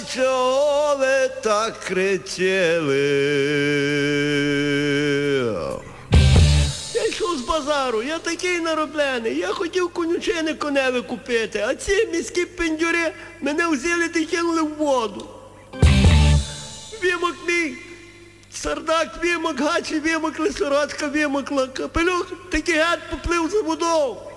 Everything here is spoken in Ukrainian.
чого ви так кричили? Я йшов з базару, я такий нароблений, я хотів конючини коневі купити, а ці міські пендюри мене взяли та кинули в воду. Вимок мій, сардак вимок, гачі вимокли, сорочка вимокла, капелюх такий гад поплив за водою.